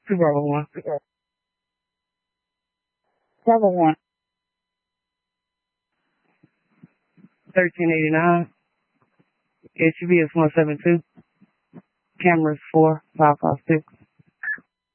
2 Bravo 1. Bravo 1. 1389. HUB is 172. Cameras 4, 556.